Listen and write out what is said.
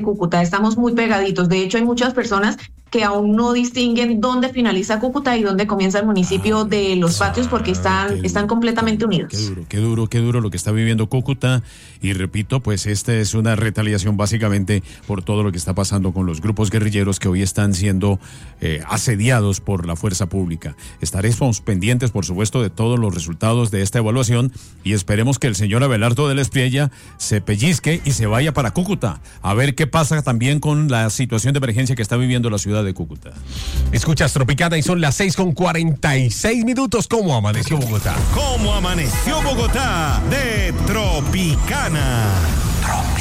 Cúcuta, estamos muy pegaditos. De hecho, hay muchas personas que aún no distinguen dónde finaliza Cúcuta y dónde comienza el municipio de Los Patios, porque están completamente unidos. Qué duro lo que está viviendo Cúcuta. Y repito, pues esta es una retaliación básicamente por todo lo que está pasando con los grupos guerrilleros que hoy están siendo asediados por la fuerza pública. Estaremos pendientes, por supuesto, de todos los resultados de esta evaluación y esperemos que el señor Abelardo de la Espriella se pellizque y se vaya para Cúcuta a ver qué pasa también con la situación de emergencia que está viviendo la ciudad de Cúcuta. Escuchas Tropicana y son las 6:46. ¿Cómo amaneció Bogotá? ¿Cómo amaneció Bogotá? De Tropicana.